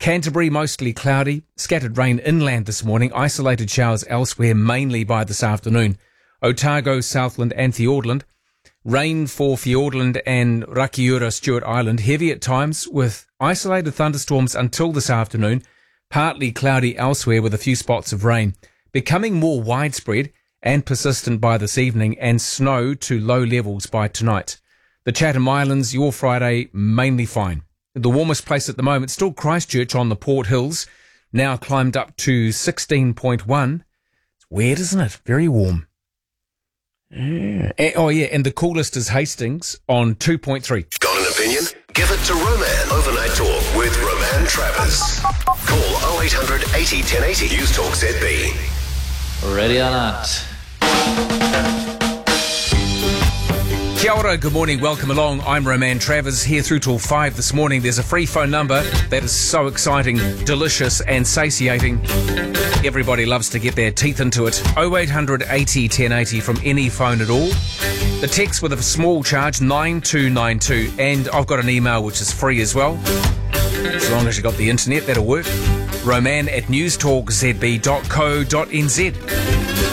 Canterbury, mostly cloudy. Scattered rain inland this morning. Isolated showers elsewhere, mainly by this afternoon. Otago, Southland and Fiordland. Rain for Fiordland and Rakiura, Stewart Island. Heavy at times with isolated thunderstorms until this afternoon. Partly cloudy elsewhere with a few spots of rain. Becoming more widespread and persistent by this evening, and snow to low levels by tonight. The Chatham Islands, your Friday, mainly fine. The warmest place at the moment, still Christchurch on the Port Hills, now climbed up to 16.1. It's weird, isn't it? Very warm. And the coolest is Hastings on 2.3. Got an opinion? Give it to Roman. Overnight Talk with Roman Travers. Call 0800 80 1080. News Talk ZB. Ready or not? Kia ora, good morning, welcome along. I'm Roman Travers, here through till 5 this morning. There's a free phone number that is so exciting, delicious and satiating. Everybody loves to get their teeth into it. 0800 80 1080 from any phone at all. The text with a small charge, 9292. And I've got an email which is free as well. As long as you got the internet, that'll work. Roman@newstalkzb.co.nz.